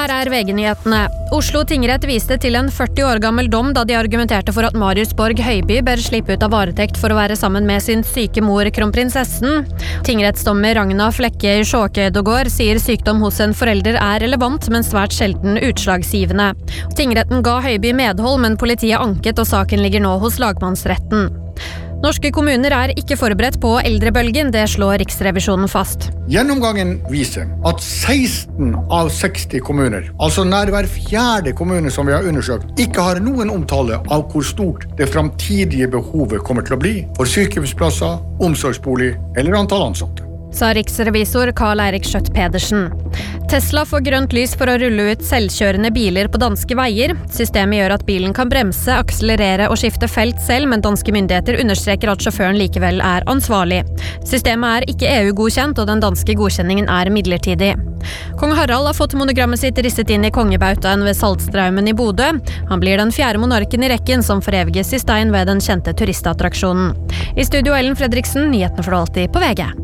Her VG-nyhetene. Oslo tingrett viste til en 40 år gammel dom da de argumenterte for at Marius Borg Høiby bør slippe ut av varetekt for å være sammen med sin syke mor, kronprinsessen. Tingrettsdommer Ragna Flekke i Sjåkedågård sier sykdom hos en forelder relevant, men svært sjelden utslagsgivende. Tingretten ga Høiby medhold, men politiet anket, og saken ligger nå hos lagmannsretten. Norske kommuner ikke forberedt på eldrebølgen, det slår Riksrevisjonen fast. Gjennomgangen viser at 16 av 60 kommuner, altså nær hver fjerde kommune som vi har undersøkt, ikke har noen omtale av hvor stort det framtidige behovet kommer til å bli for sykehjemsplasser, omsorgsbolig eller antall ansatte. Sa riksrevisor Karl Eirik Skjøtt Pedersen. Tesla får grønt lys for å rulle ut selvkjørende biler på danske veier. Systemet gjør at bilen kan bremse, akselerere og skifte felt selv, men danske myndigheter understreker at sjåføren likevel ansvarlig. Systemet ikke EU-godkjent, og den danske godkjenningen midlertidig. Kong Harald har fått monogrammet sitt risset inn i kongebautaen ved Saltstraumen i Bodø. Han blir den 4. monarken i rekken som foreviges i stein ved den kjente turistattraksjonen. I studio Ellen Fredriksen, nyhetene for alltid på VG.